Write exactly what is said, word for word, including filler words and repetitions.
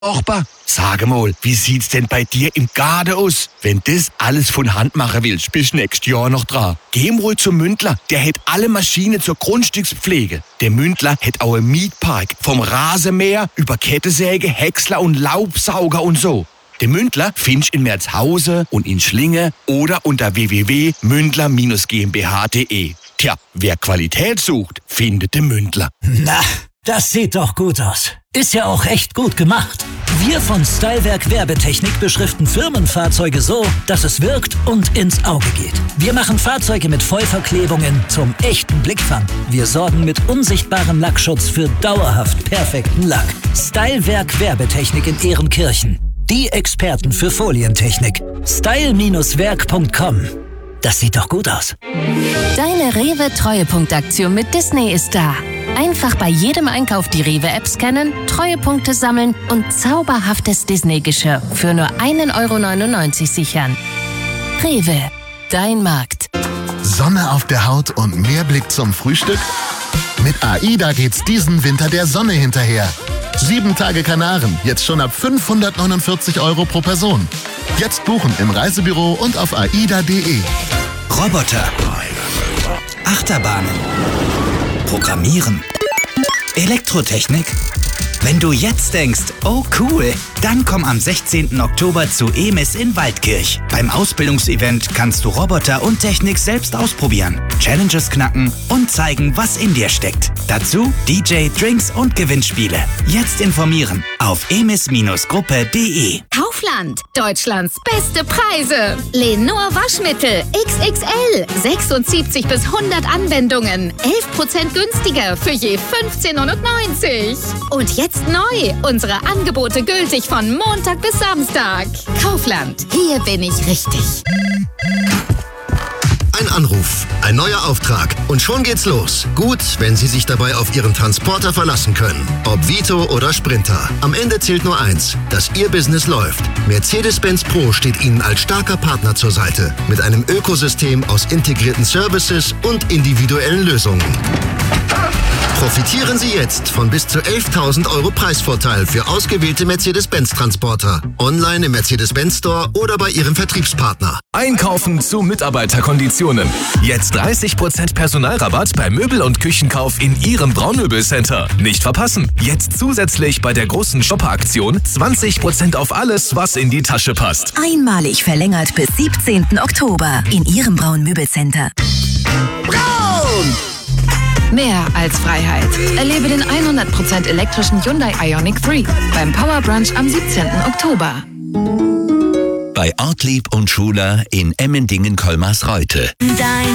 Nachbar, sag mal, wie sieht's denn bei dir im Garten aus? Wenn das alles von Hand machen willst, bist du nächstes Jahr noch dran. Geh mal zum Mündler, der hat alle Maschinen zur Grundstückspflege. Der Mündler hat auch einen Mietpark, vom Rasenmäher über Kettensäge, Häcksler und Laubsauger und so. Den Mündler findest in Merzhausen und in Schlinge oder unter w w w punkt mündler Bindestrich gmbh punkt de. Tja, wer Qualität sucht, findet den Mündler. Na, das sieht doch gut aus. Ist ja auch echt gut gemacht. Wir von Stylewerk Werbetechnik beschriften Firmenfahrzeuge so, dass es wirkt und ins Auge geht. Wir machen Fahrzeuge mit Vollverklebungen zum echten Blickfang. Wir sorgen mit unsichtbarem Lackschutz für dauerhaft perfekten Lack. Stylewerk Werbetechnik in Ehrenkirchen. Die Experten für Folientechnik. style Werk punkt com. Das sieht doch gut aus. Deine Rewe-Treuepunktaktion mit Disney ist da. Einfach bei jedem Einkauf die Rewe-App scannen, Treuepunkte sammeln und zauberhaftes Disney-Geschirr für nur ein Euro neunundneunzig sichern. Rewe, dein Markt. Sonne auf der Haut und mehr Blick zum Frühstück? Mit AIDA geht's diesen Winter der Sonne hinterher. Sieben Tage Kanaren, jetzt schon ab fünfhundertneunundvierzig Euro pro Person. Jetzt buchen im Reisebüro und auf aida punkt de. Roboter. Achterbahnen. Programmieren. Elektrotechnik. Wenn du jetzt denkst, oh cool, dann komm am sechzehnten Oktober zu E M I S in Waldkirch. Beim Ausbildungsevent kannst du Roboter und Technik selbst ausprobieren, Challenges knacken und zeigen, was in dir steckt. Dazu D J, Drinks und Gewinnspiele. Jetzt informieren auf emis Gruppe punkt de. Kaufland, Deutschlands beste Preise. Lenor Waschmittel X X L, sechsundsiebzig bis hundert Anwendungen, elf Prozent günstiger für je fünfzehn neunundneunzig. Und jetzt neu, unsere Angebote gültig von Montag bis Samstag. Kaufland, hier bin ich richtig. Ein Anruf, ein neuer Auftrag und schon geht's los. Gut, wenn Sie sich dabei auf Ihren Transporter verlassen können. Ob Vito oder Sprinter. Am Ende zählt nur eins, dass Ihr Business läuft. Mercedes-Benz Pro steht Ihnen als starker Partner zur Seite. Mit einem Ökosystem aus integrierten Services und individuellen Lösungen. Profitieren Sie jetzt von bis zu elftausend Euro Preisvorteil für ausgewählte Mercedes-Benz-Transporter. Online im Mercedes-Benz Store oder bei Ihrem Vertriebspartner. Einkaufen zu Mitarbeiterkonditionen. Jetzt dreißig Prozent Personalrabatt bei Möbel- und Küchenkauf in Ihrem Braunmöbelcenter. Nicht verpassen. Jetzt zusätzlich bei der großen Shopper-Aktion zwanzig Prozent auf alles, was in die Tasche passt. Einmalig verlängert bis siebzehnten Oktober in Ihrem Braun-Möbelcenter. Braun! Mehr als Freiheit. Erlebe den hundert Prozent elektrischen Hyundai Ioniq drei beim Power Brunch am siebzehnten Oktober. Bei Ortlieb und Schuler in Emmendingen-Kolmarsreuth.